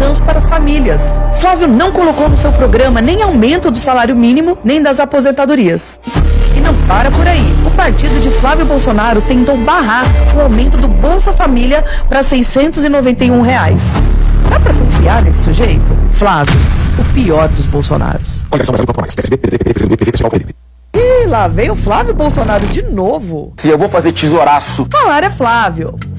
avanço para as famílias. Flávio não colocou no seu programa nem aumento do salário mínimo, nem das aposentadorias. E não para por aí. O partido de Flávio Bolsonaro tentou barrar o aumento do Bolsa Família para R$ 691. Dá pra confiar nesse sujeito? Flávio, o pior dos Bolsonaros. Ih, lá veio o Flávio Bolsonaro de novo. Se eu vou fazer tesouraço. Falar é Flávio.